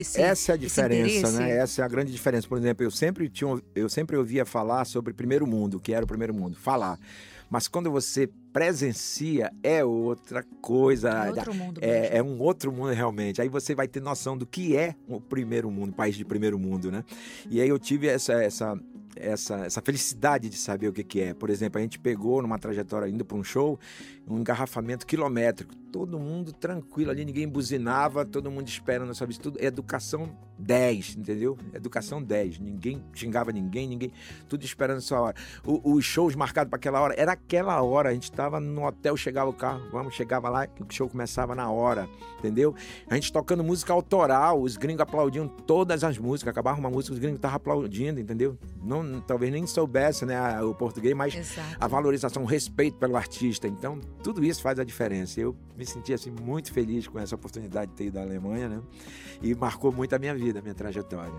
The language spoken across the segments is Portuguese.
Essa é a diferença, interesse? né? Essa é a grande diferença. Por exemplo, eu sempre ouvia falar sobre primeiro mundo, que era o primeiro mundo, falar. Mas quando você presencia, é outra coisa. É outro mundo mesmo. É um outro mundo realmente. Aí você vai ter noção do que é o primeiro mundo, o país de primeiro mundo, né? E aí eu tive essa felicidade de saber o que é. Por exemplo, a gente pegou numa trajetória indo para um show, um engarrafamento quilométrico. Todo mundo tranquilo ali, ninguém buzinava, todo mundo esperando, sabe? Tudo educação 10, entendeu? Educação 10. Ninguém xingava ninguém, tudo esperando a sua hora. Os shows marcados para aquela hora, era aquela hora. A gente estava no hotel, chegava o carro, chegava lá, o show começava na hora, entendeu? A gente tocando música autoral, os gringos aplaudiam todas as músicas, acabava uma música, os gringos estavam aplaudindo, entendeu? Não, talvez nem soubesse, né, o português, mas Exato. a valorização, o respeito pelo artista. Então, tudo isso faz a diferença. Eu me senti assim muito feliz com essa oportunidade de ter ido à Alemanha, né? E marcou muito a minha vida, a minha trajetória.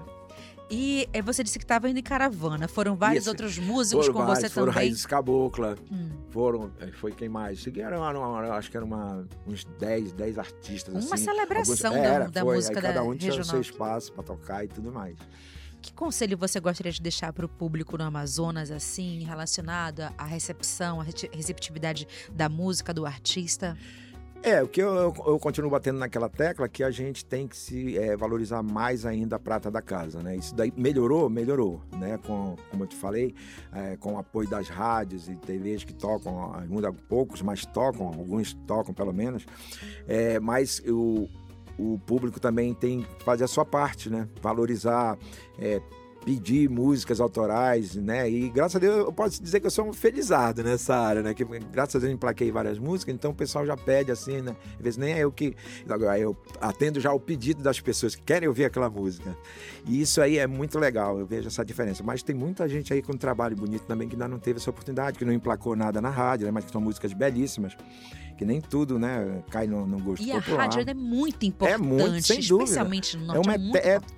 E você disse que estava indo em caravana. Foram vários outros músicos com você foram também? Raízes Cabocla. Foi quem mais? Acho que eram uns 10 artistas. Uma assim. celebração da música da cada um tinha o regional. seu espaço para tocar e tudo mais. Que conselho você gostaria de deixar para o público no Amazonas, assim, relacionado à recepção, à receptividade da música, do artista? O que eu continuo batendo naquela tecla que a gente tem que se valorizar mais ainda a prata da casa, né? Isso daí melhorou, né? Como eu te falei, com o apoio das rádios e TVs que tocam, poucos, mas tocam, alguns tocam pelo menos, mas o público também tem que fazer a sua parte, né? Valorizar, pedir músicas autorais, né? E graças a Deus eu posso dizer que eu sou um felizardo nessa área, né? Que graças a Deus eu emplaquei várias músicas, então o pessoal já pede assim, né? Às vezes nem é eu que... Eu atendo já o pedido das pessoas que querem ouvir aquela música. E isso aí é muito legal, eu vejo essa diferença. Mas tem muita gente aí com um trabalho bonito também que ainda não teve essa oportunidade, que não emplacou nada na rádio, né? Mas que são músicas belíssimas, que nem tudo, né, cai no gosto popular. E a rádio é muito importante, muito, sem dúvida. Especialmente no norte.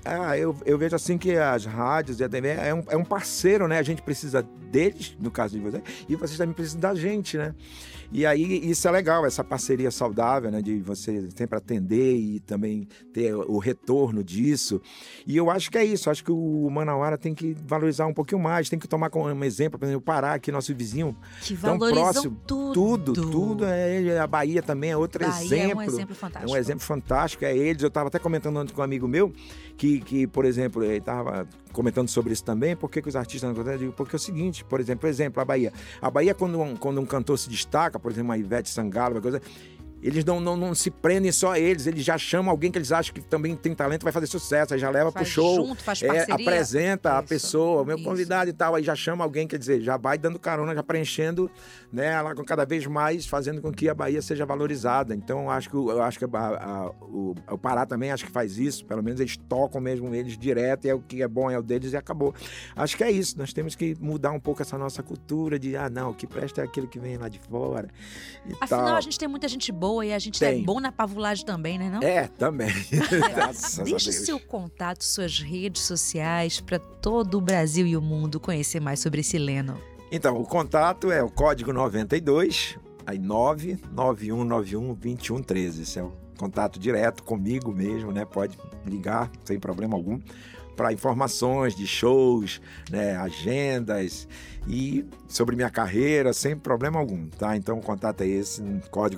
Eu vejo assim que as rádios e a TV é um parceiro, né? A gente precisa deles, no caso de vocês, e vocês também precisam da gente, né? E aí isso é legal, essa parceria saudável, né? De você sempre atender e também ter o retorno disso. E eu acho que é isso, acho que o Manauara tem que valorizar um pouquinho mais, tem que tomar como exemplo, por exemplo, o Pará, aqui, nosso vizinho, que tão valorizam próximo, tudo. A Bahia também é outro exemplo. É um exemplo fantástico. É um exemplo fantástico, é eles. Eu estava até comentando antes com um amigo meu, que por exemplo, ele estava comentando sobre isso também, por que os artistas não acontecem? Porque é o seguinte, por exemplo, a Bahia. A Bahia, quando um cantor se destaca, por exemplo, uma Ivete Sangalo, uma coisa... Eles não se prendem só a eles já chamam alguém que eles acham que também tem talento, vai fazer sucesso, aí já leva pro show, junto, faz parceria. Apresenta a pessoa, o meu convidado e tal, aí já chama alguém, quer dizer, já vai dando carona, já preenchendo, né, lá com cada vez mais, fazendo com que a Bahia seja valorizada. Então, eu acho que o Pará também acho que faz isso, pelo menos eles tocam mesmo eles direto, e é o que é bom é o deles e acabou. Acho que é isso, nós temos que mudar um pouco essa nossa cultura de, não, o que presta é aquilo que vem lá de fora. Afinal, a gente tem muita gente boa e a gente é bom na pavulagem também, né? Não? Também. Deixe seu contato, suas redes sociais para todo o Brasil e o mundo conhecer mais sobre Sileno. Então, o contato é o código 92, aí 991912113. Esse é o contato direto comigo mesmo, né? Pode ligar sem problema algum para informações de shows, né, agendas e sobre minha carreira, sem problema algum, tá? Então o contato é esse, código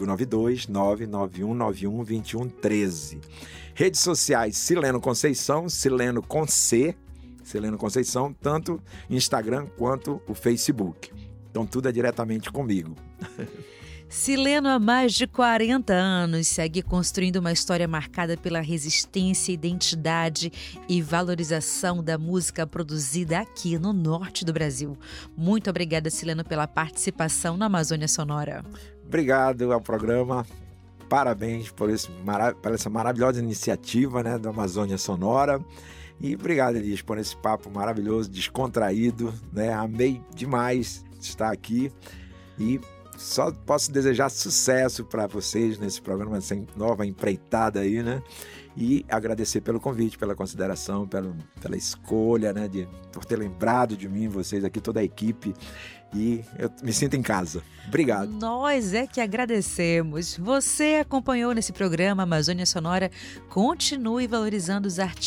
92991912113. Redes sociais, Sileno Conceição, Sileno com C, Sileno Conceição, tanto Instagram quanto o Facebook. Então tudo é diretamente comigo. Sileno, há mais de 40 anos, segue construindo uma história marcada pela resistência, identidade e valorização da música produzida aqui no norte do Brasil. Muito obrigada, Sileno, pela participação na Amazônia Sonora. Obrigado ao programa. Parabéns por essa maravilhosa iniciativa, né, da Amazônia Sonora. E obrigado, Elis, por esse papo maravilhoso, descontraído, né? Amei demais estar aqui e só posso desejar sucesso para vocês nesse programa, essa nova empreitada aí, né? E agradecer pelo convite, pela consideração, pela escolha, né, por ter lembrado de mim, vocês aqui, toda a equipe. E eu me sinto em casa. Obrigado. Nós é que agradecemos. Você acompanhou nesse programa Amazônia Sonora. Continue valorizando os artistas